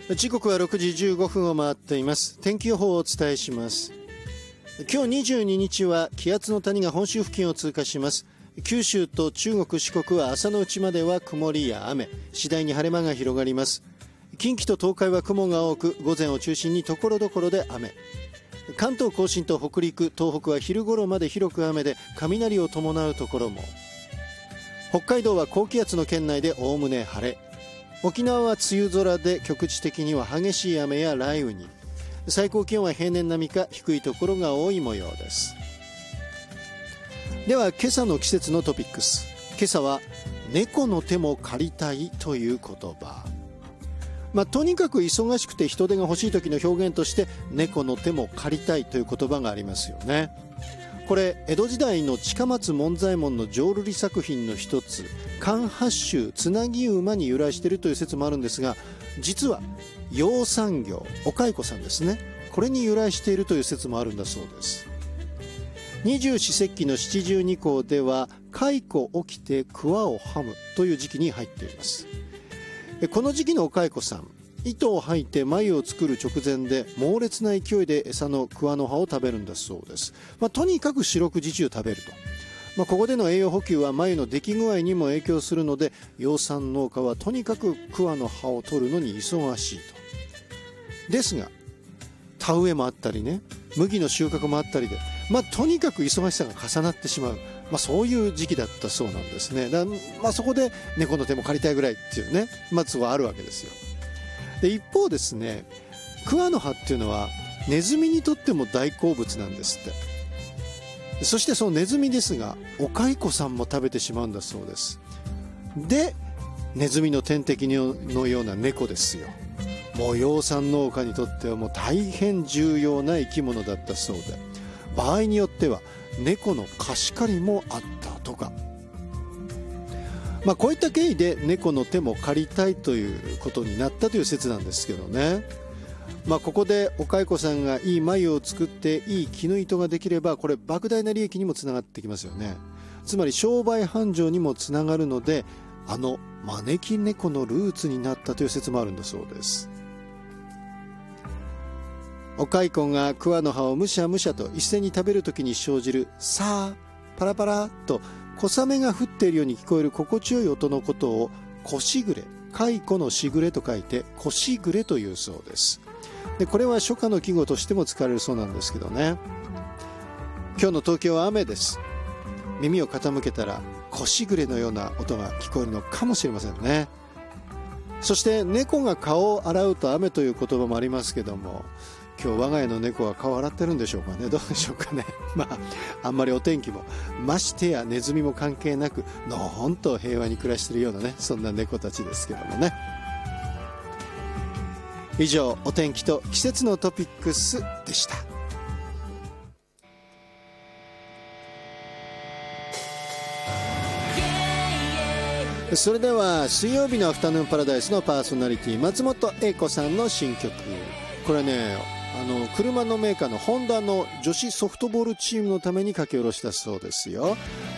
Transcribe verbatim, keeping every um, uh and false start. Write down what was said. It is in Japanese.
時刻はろくじじゅうごふんを回っています。天気予報をお伝えします。今日にじゅうににちは気圧の谷が本州付近を通過します。九州と中国四国は朝のうちまでは曇りや雨、次第に晴れ間が広がります。近畿と東海は雲が多く、午前を中心に所々で雨。関東甲信と北陸、東北は昼頃まで広く雨で雷を伴うところも。北海道は高気圧の圏内でおおむね晴れ。沖縄は梅雨空で局地的には激しい雨や雷雨に。最高気温は平年並みか低いところが多い模様です。では今朝の季節のトピックス。今朝は猫の手も借りたいという言葉。まあ、とにかく忙しくて人手が欲しい時の表現として猫の手も借りたいという言葉がありますよね。これ江戸時代の近松門左衛門の浄瑠璃作品の一つ関八州つなぎ馬に由来しているという説もあるんですが、実は養蚕業お蚕さんですね、これに由来しているという説もあるんだそうです。二十四節気の七十二候では蚕起きて桑をはむという時期に入っています。この時期のお蚕さん、糸を吐いて繭を作る直前で猛烈な勢いで餌の桑の葉を食べるんだそうです。まあ、とにかく四六時中食べると。まあ、ここでの栄養補給は繭の出来具合にも影響するので、養蚕農家はとにかく桑の葉を取るのに忙しいと。ですが田植えもあったりね、麦の収穫もあったりで、まあ、とにかく忙しさが重なってしまう、まあ、そういう時期だったそうなんですね。だ、まあ、そこで猫の手も借りたいぐらいっていうね、まあ、都合あるわけですよ。で一方ですね、桑の葉っていうのはネズミにとっても大好物なんですって。そしてそのネズミですがお蚕さんも食べてしまうんだそうです。でネズミの天敵のような猫ですよ。もう養蚕農家にとってはもう大変重要な生き物だったそうで、場合によっては猫の貸し借りもあったとか。まあ、こういった経緯で猫の手も借りたいということになったという説なんですけどね。まあ、ここでお蚕さんがいい繭を作っていい絹糸ができれば、これ莫大な利益にもつながってきますよね。つまり商売繁盛にもつながるので、あの招き猫のルーツになったという説もあるんだそうです。お蚕が桑の葉をむしゃむしゃと一斉に食べるときに生じるさあパラパラと小雨が降っているように聞こえる心地よい音のことをこしぐれ、蚕のしぐれと書いてこしぐれというそうです。でこれは初夏の季語としても使われるそうなんですけどね。今日の東京は雨です。耳を傾けたらこしぐれのような音が聞こえるのかもしれませんね。そして猫が顔を洗うと雨という言葉もありますけども、今日我が家の猫は顔洗ってるんでしょうかね。どうでしょうかね。まああんまりお天気もましてやネズミも関係なくのほんと平和に暮らしているようなね、そんな猫たちですけどもね。以上、お天気と季節のトピックスでした。それでは水曜日のアフタヌーンパラダイスのパーソナリティ松本英子さんの新曲。これね、あの車のメーカーのホンダの女子ソフトボールチームのために書き下ろしたそうですよ。